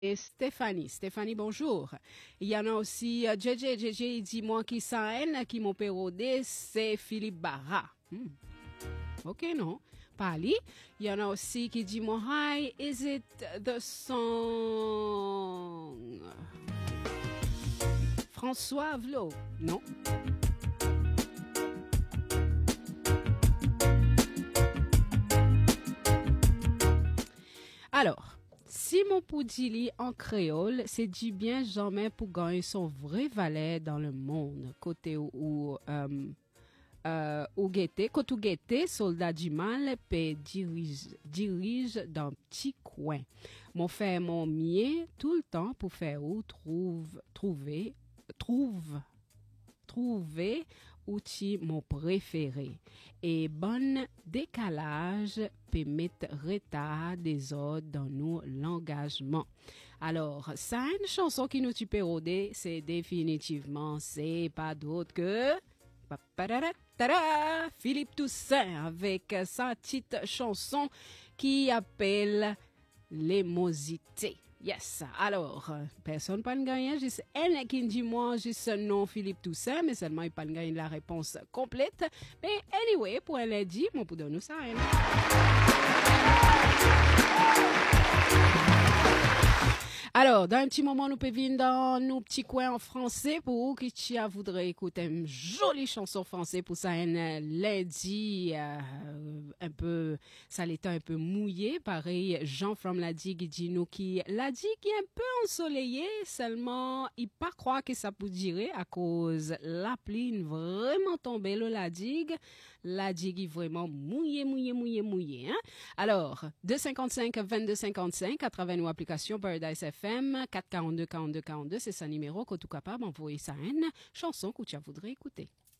Et Stéphanie. Stéphanie, bonjour. Il y en a aussi JJ, il dit moi qui s'en qui mon pérodé, c'est Philippe Barra. Ok, non. Pali. Il y en a aussi qui dit moi, hi, is it the song? François Vlo. Non. Alors, Simon Poudili en créole, c'est dit bien jamais pour gagner son vrai valet dans le monde. Côté ou guetté, côté ou guetté, soldat du mal, paix dirige dans petit coin. Mon fait mon mien tout le temps pour faire ou trouver outil mon préféré. Et bon décalage permet retard des ordres dans nos l'engagement. Alors, ça une chanson qui nous tue pérodé, c'est définitivement, c'est pas d'autre que Philippe Toussaint avec sa petite chanson qui appelle L'émosité. Yes. Alors, personne pas gagné, juste elle qui dit moi, juste non Philippe Toussaint, mais seulement il pas gagné la réponse complète. Mais anyway, pour elle dit, mon pour donner ça. Alors, dans un petit moment, nous pouvons venir dans nos petits coins en français pour vous qui voudrait écouter une jolie chanson française pour ça un lundi un peu, ça l'était un peu mouillé. Pareil, Jean from la digue dit nous qui la digue est un peu ensoleillée, seulement il pas croire que ça peut durer à cause la pluie vraiment tombée là la digue est vraiment mouillée. Hein? Alors, 255 22 55 à travers nos applications Paradise FM 442 42 42, c'est ça numéro que tout capable d'envoyer ça une chanson que tu voudrais écouter.